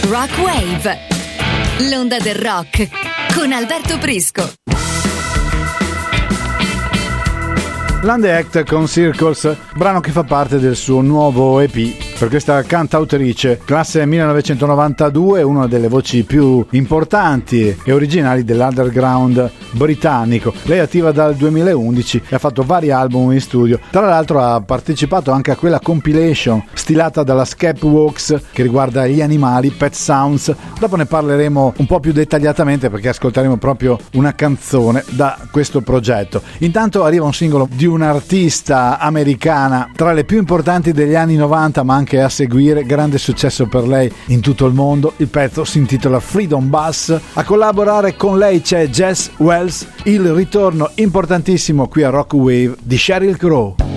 Rock Wave, l'onda del rock con Alberto Prisco. Land Act con Circles, brano che fa parte del suo nuovo EP. Per questa cantautrice, classe 1992, una delle voci più importanti e originali dell'underground britannico. Lei è attiva dal 2011 e ha fatto vari album in studio. Tra l'altro ha partecipato anche a quella compilation stilata dalla Skepworks che riguarda gli animali, Pet Sounds. Dopo ne parleremo un po' più dettagliatamente perché ascolteremo proprio una canzone da questo progetto. Intanto arriva un singolo di un'artista americana tra le più importanti degli anni 90, ma anche a seguire, grande successo per lei in tutto il mondo. Il pezzo si intitola Freedom Bus. A collaborare con lei c'è Jess Wells, il ritorno importantissimo qui a Rock Wave di Sheryl Crow.